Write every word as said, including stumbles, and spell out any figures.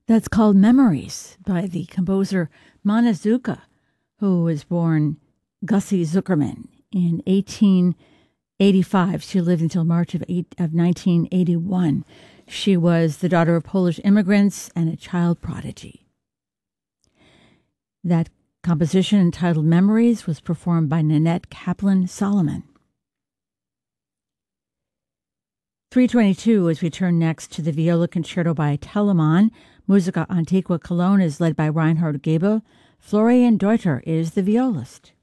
That's called Memories by the composer Mana Zuka, who was born Gussie Zuckerman in eighteen eighty-five. She lived until March of, eight, of nineteen eighty-one. She was the daughter of Polish immigrants and a child prodigy. That composition, entitled Memories, was performed by Nanette Kaplan Solomon. three twenty-two, as we turn next to the viola concerto by Telemann. Musica Antiqua Cologne is led by Reinhard Goebel. Florian Deuter is the violist.